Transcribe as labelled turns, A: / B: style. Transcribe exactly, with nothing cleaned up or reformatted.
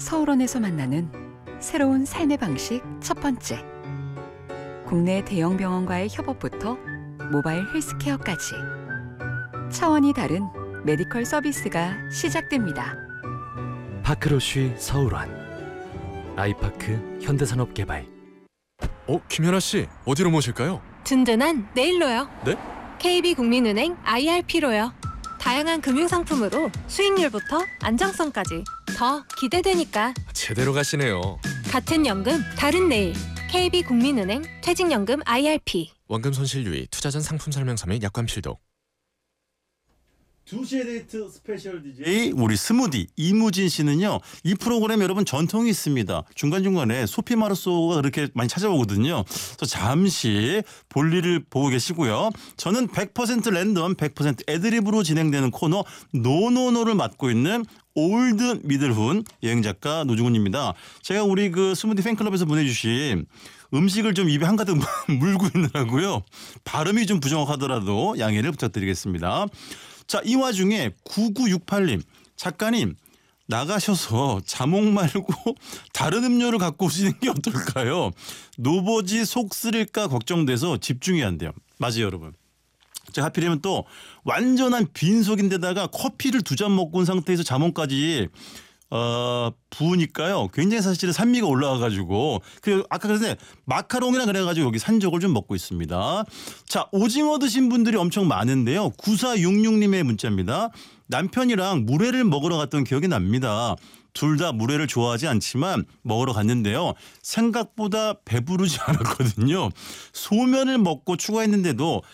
A: 서울원에서 만나는 새로운 삶의 방식 첫 번째. 국내 대형 병원과의 협업부터 모바일 헬스케어까지 차원이 다른 메디컬 서비스가 시작됩니다.
B: 파크로쉬 서울원 아이파크 현대산업개발.
C: 어, 김연아 씨, 어디로 모실까요?
D: 든든한 내일로요.
C: 네?
D: 케이비국민은행 아이알피로요. 다양한 금융상품으로 수익률부터 안정성까지 더 기대되니까.
C: 제대로 가시네요.
D: 같은 연금 다른 내일. 케이비국민은행 퇴직연금 아이알피.
C: 원금 손실 유의, 투자 전 상품 설명서 및 약관 필독.
E: 두 시의 데이트 스페셜 디제이 우리 스무디 이무진 씨는요. 이 프로그램 여러분 전통이 있습니다. 중간중간에 소피 마르소가 그렇게 많이 찾아오거든요. 그래서 잠시 볼일을 보고 계시고요. 저는 백 퍼센트 랜덤 백 퍼센트 애드립으로 진행되는 코너 노노노를 맡고 있는 올드 미들훈 여행작가 노중훈입니다. 제가 우리 그 스무디 팬클럽에서 보내주신 음식을 좀 입에 한가득 물고 있느라고요. 발음이 좀 부정확하더라도 양해를 부탁드리겠습니다. 자, 이 와중에 구구육팔 님 작가님 나가셔서 자몽 말고 다른 음료를 갖고 오시는 게 어떨까요? 노버지 속 쓰릴까 걱정돼서 집중이 안 돼요. 맞아요, 여러분. 제가 하필이면 또 완전한 빈속인데다가 커피를 두 잔 먹고 온 상태에서 자몽까지 어, 부으니까요. 굉장히 사실은 산미가 올라와가지고 그 아까 그랬는데 마카롱이나 그래가지고 여기 산적을 좀 먹고 있습니다. 자, 오징어 드신 분들이 엄청 많은데요. 구사육육 님의 문자입니다. 남편이랑 물회를 먹으러 갔던 기억이 납니다. 둘 다 물회를 좋아하지 않지만 먹으러 갔는데요. 생각보다 배부르지 않았거든요. 소면을 먹고 추가했는데도